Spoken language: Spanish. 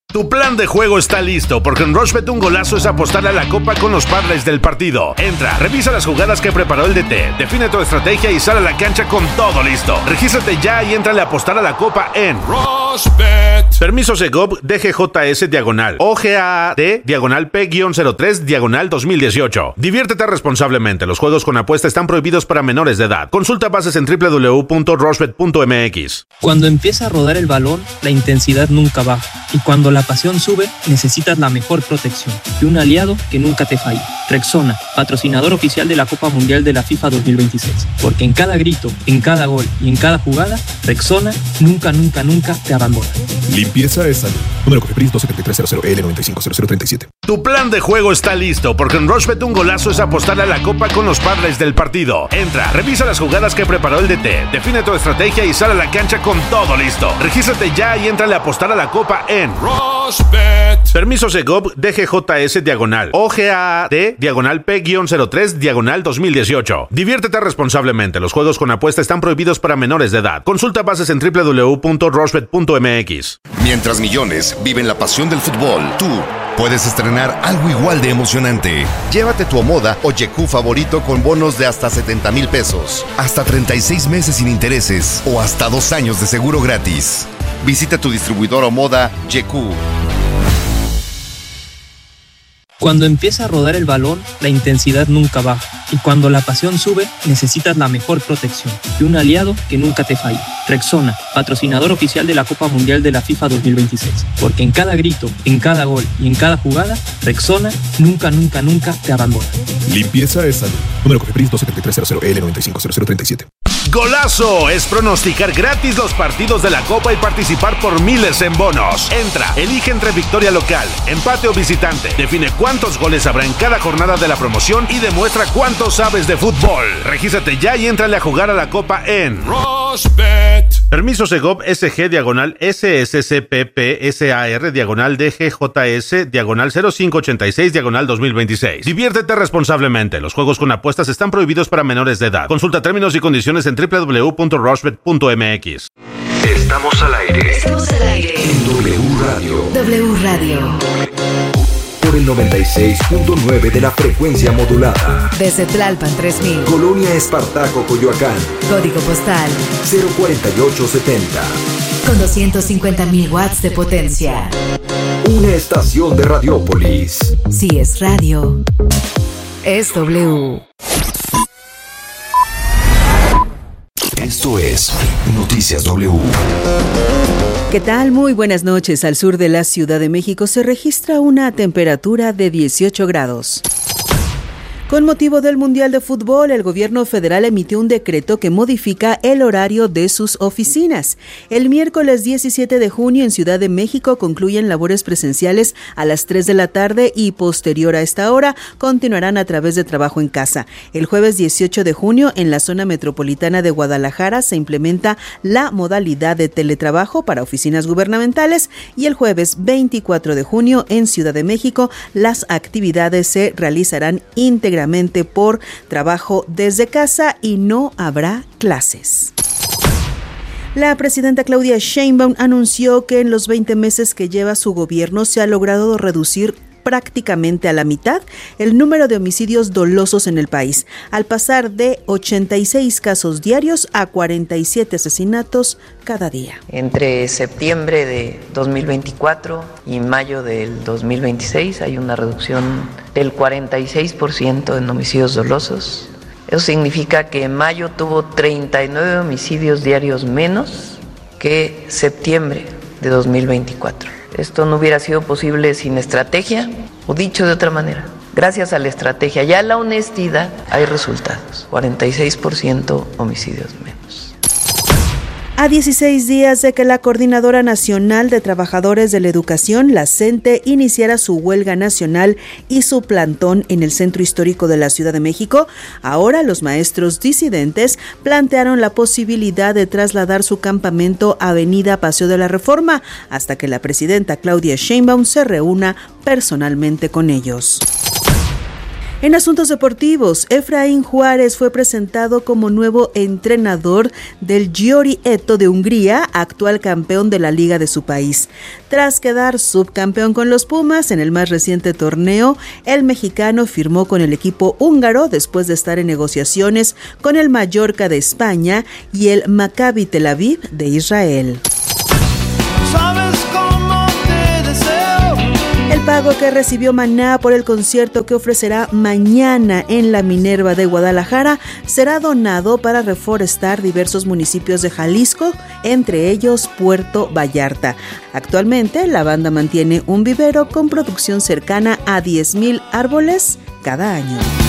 Tu plan de juego está listo, porque en Rushbet un golazo es apostar a la copa con los parlays del partido. Entra, revisa las jugadas que preparó el DT, define tu estrategia y sal a la cancha con todo listo. Regístrate ya y éntrale a apostar a la copa en Rushbet. Permiso Segov DGJS diagonal OGAAD diagonal P-03 diagonal 2018. Diviértete responsablemente. Los juegos con apuesta están prohibidos para menores de edad. Consulta bases en www.rushbet.mx. Cuando empieza a rodar el balón, la intensidad nunca baja. Y cuando la pasión sube, necesitas la mejor protección y un aliado que nunca te falle. Rexona, patrocinador oficial de la Copa Mundial de la FIFA 2026. Porque en cada grito, en cada gol y en cada jugada, Rexona nunca te abandona. Limpieza es salud. Número COFEPRIS 27300L950037. Tu plan de juego está listo, porque en Rushbet un golazo es apostar a la copa con los parlays del partido. Entra, revisa las jugadas que preparó el DT, define tu estrategia y sal a la cancha con todo listo. Regístrate ya y éntrale a apostar a la copa en Rushbet. Permiso Segov DGJS diagonal OGAAD diagonal P-03 diagonal 2018. Diviértete responsablemente. Los juegos con apuesta están prohibidos para menores de edad. Consulta bases en www.rushbet.mx. Mientras millones viven la pasión del fútbol, tú puedes estrenar algo igual de emocionante. Llévate tu Omoda o YQ favorito con bonos de hasta 70,000 pesos, hasta 36 meses sin intereses o hasta 2 años de seguro gratis. Visita tu distribuidor Omoda YQ. Cuando empieza a rodar el balón, la intensidad nunca baja. Y cuando la pasión sube, necesitas la mejor protección y un aliado que nunca te falle. Rexona, patrocinador oficial de la Copa Mundial de la FIFA 2026. Porque en cada grito, en cada gol y en cada jugada, Rexona nunca te abandona. Limpieza es salud. Número COFEPRIS 27300L950037. Golazo es pronosticar gratis los partidos de la Copa y participar por miles en bonos. Entra, elige entre victoria local, empate o visitante. Define cuántos goles habrá en cada jornada de la promoción y demuestra cuánto sabes de fútbol. Regístrate ya y éntrale a jugar a la Copa en Rushbet. Permiso Segov SG diagonal SSCPP-SAR diagonal DGJS diagonal 0586 diagonal 2026. Diviértete responsablemente. Los juegos con apuestas están prohibidos para menores de edad. Consulta términos y condiciones en www.rushbet.mx. Estamos al aire. En W Radio. W Radio. Por el 96.9 de la frecuencia modulada. Desde Tlalpan 3000. Colonia Espartaco, Coyoacán. Código postal 04870. Con 250,000 watts de potencia. Una estación de Radiópolis. Si es radio, es W. Esto es Noticias W. ¿Qué tal? Muy buenas noches. Al sur de la Ciudad de México se registra una temperatura de 18 grados. Con motivo del Mundial de Fútbol, el gobierno federal emitió un decreto que modifica el horario de sus oficinas. El miércoles 17 de junio en Ciudad de México concluyen labores presenciales a las 3 de la tarde y posterior a esta hora continuarán a través de trabajo en casa. El jueves 18 de junio en la zona metropolitana de Guadalajara se implementa la modalidad de teletrabajo para oficinas gubernamentales y el jueves 24 de junio en Ciudad de México las actividades se realizarán íntegramente por trabajo desde casa y no habrá clases. La presidenta Claudia Sheinbaum anunció que en los 20 meses que lleva su gobierno se ha logrado reducir prácticamente a la mitad el número de homicidios dolosos en el país, al pasar de 86 casos diarios a 47 asesinatos cada día. Entre septiembre de 2024 y mayo del 2026 hay una reducción del 46% en homicidios dolosos. Eso significa que en mayo tuvo 39 homicidios diarios menos que septiembre de 2024. Esto no hubiera sido posible sin estrategia, o dicho de otra manera, gracias a la estrategia y a la honestidad hay resultados, 46% homicidios menos. A 16 días de que la Coordinadora Nacional de Trabajadores de la Educación, la CENTE, iniciara su huelga nacional y su plantón en el centro histórico de la Ciudad de México, ahora los maestros disidentes plantearon la posibilidad de trasladar su campamento a Avenida Paseo de la Reforma hasta que la presidenta Claudia Sheinbaum se reúna personalmente con ellos. En asuntos deportivos, Efraín Juárez fue presentado como nuevo entrenador del Győri Eto de Hungría, actual campeón de la liga de su país. Tras quedar subcampeón con los Pumas en el más reciente torneo, el mexicano firmó con el equipo húngaro después de estar en negociaciones con el Mallorca de España y el Maccabi Tel Aviv de Israel. El pago que recibió Maná por el concierto que ofrecerá mañana en la Minerva de Guadalajara será donado para reforestar diversos municipios de Jalisco, entre ellos Puerto Vallarta. Actualmente, la banda mantiene un vivero con producción cercana a 10,000 árboles cada año.